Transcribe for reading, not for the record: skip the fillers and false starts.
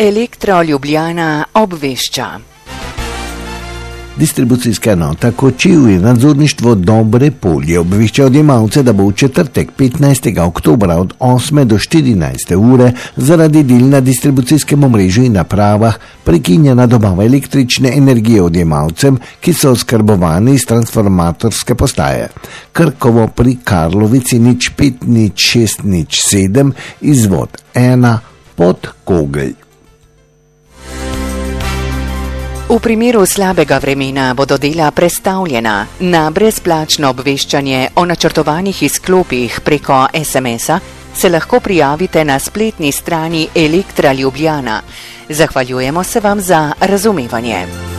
Elektro Ljubljana obvešča. Distribucijska enota Kočiv in nadzorništvo Dobre Polje obvešča odjemalce, da bo v četrtek 15. oktobra od 8. do 14. ure zaradi del na distribucijskem omrežju in napravah prekinjena dobava električne energije odjemalcem, ki so oskrbovani iz transformatorske postaje Krkovo pri Karlovici 0500607 izvod 1 Podkogelj. V primeru slabega vremena bodo dela prestavljena. Na brezplačno obveščanje o načrtovanih izklopih preko SMS-a se lahko prijavite na spletni strani Elektra Ljubljana. Zahvaljujemo se vam za razumevanje.